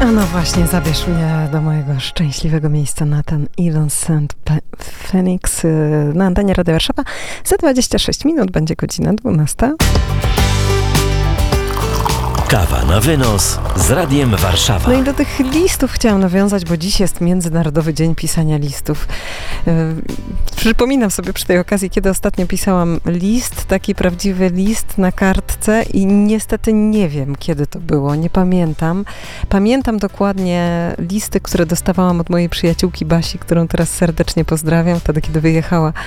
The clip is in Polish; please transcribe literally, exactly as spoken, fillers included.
A no właśnie, zabierz mnie do mojego szczęśliwego miejsca na ten Evans Saint Phoenix na antenie Radia Warszawa. Za dwadzieścia sześć minut będzie godzina dwunasta. Kawa na wynos z Radiem Warszawa. No i do tych listów chciałam nawiązać, bo dziś jest Międzynarodowy Dzień Pisania Listów. Yy, przypominam sobie przy tej okazji, kiedy ostatnio pisałam list, taki prawdziwy list na kartce i niestety nie wiem, kiedy to było, nie pamiętam. Pamiętam dokładnie listy, które dostawałam od mojej przyjaciółki Basi, którą teraz serdecznie pozdrawiam, wtedy, kiedy wyjechała